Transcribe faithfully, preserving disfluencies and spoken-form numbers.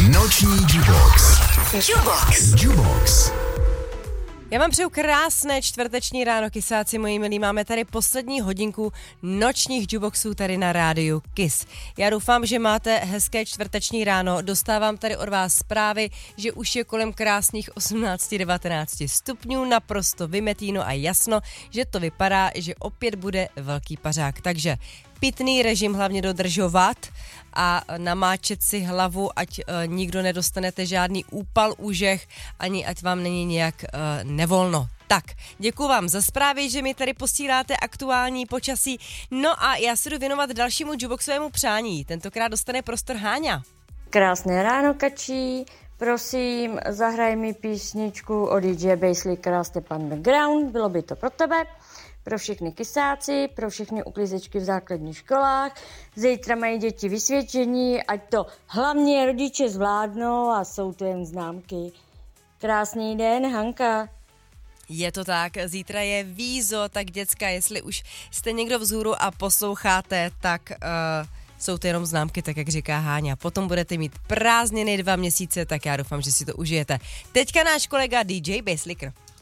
Noční Jubox. Jubox. Jubox. Já vám přeju krásné čtvrteční ráno, kysáci moji milí. Máme tady poslední hodinku nočních juboxů tady na rádiu Kiss. Já doufám, že máte hezké čtvrteční ráno. Dostávám tady od vás zprávy, že už je kolem krásných osmnáct devatenáct stupňů, naprosto vymetíno a jasno, že to vypadá, že opět bude velký pařák. Takže pitný režim hlavně dodržovat a namáčet si hlavu, ať e, nikdo nedostanete žádný úpal, úžeh, ani ať vám není nějak e, nevolno. Tak, děkuji vám za zprávy, že mi tady posíláte aktuální počasí. No a já se jdu věnovat dalšímu juboxovému přání. Tentokrát dostane prostor Háňa. Krásné ráno, Kačí. Prosím, zahraj mi písničku od D J Basley Krásně Underground. Bylo by to pro tebe. Pro všechny kysáci, pro všechny uklízečky v základních školách. Zítra mají děti vysvědčení, ať to hlavně rodiče zvládnou a jsou to jen známky. Krásný den, Hanka. Je to tak, zítra je vízo, tak děcka, jestli už jste někdo vzhůru a posloucháte, tak uh, jsou to jenom známky, tak jak říká Háňa. Potom budete mít prázdniny dva měsíce, tak já doufám, že si to užijete. Teďka náš kolega D J Basslicker.